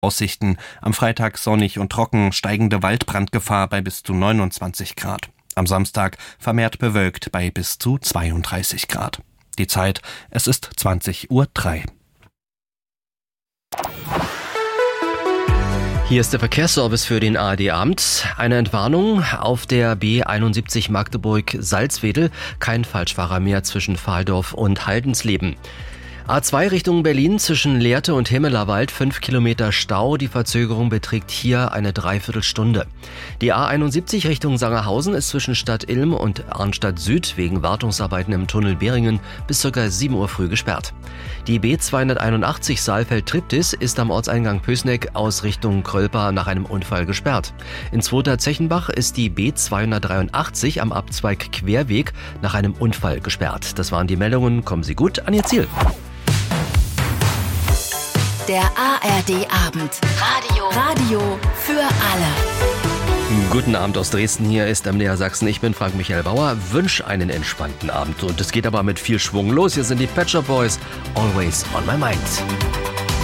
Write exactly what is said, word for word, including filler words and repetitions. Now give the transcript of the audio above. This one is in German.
Aussichten: Am Freitag sonnig und trocken, steigende Waldbrandgefahr bei bis zu neunundzwanzig Grad. Am Samstag vermehrt bewölkt bei bis zu zweiunddreißig Grad. Die Zeit: Es ist zwanzig Uhr drei. Hier ist der Verkehrsservice für den A R D-Abend. Eine Entwarnung auf der B einundsiebzig Magdeburg-Salzwedel. Kein Falschfahrer mehr zwischen Valdorf und Haldensleben. A zwei Richtung Berlin zwischen Lehrte und Himmelerwald, fünf Kilometer Stau. Die Verzögerung beträgt hier eine Dreiviertelstunde. Die A einundsiebzig Richtung Sangerhausen ist zwischen Stadt Ilm und Arnstadt Süd wegen Wartungsarbeiten im Tunnel Beringen bis ca. sieben Uhr früh gesperrt. Die B zweihunderteinundachtzig Saalfeld-Triptis ist am Ortseingang Pößneck aus Richtung Krölper nach einem Unfall gesperrt. In Zweiter Zechenbach ist die B zweihundertdreiundachtzig am Abzweig Querweg nach einem Unfall gesperrt. Das waren die Meldungen. Kommen Sie gut an Ihr Ziel. Der A R D-Abend. Radio. Radio für alle. Guten Abend aus Dresden, hier ist M D R Sachsen. Ich bin Frank Michael Bauer, wünsche einen entspannten Abend. Und es geht aber mit viel Schwung los. Hier sind die Pet Shop Boys, Always on my mind.